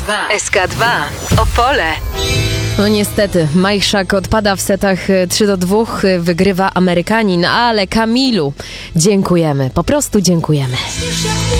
SK2 Opole. No niestety, Majszak odpada w setach 3-2, wygrywa Amerykanin, ale Kamilu dziękujemy, po prostu dziękujemy.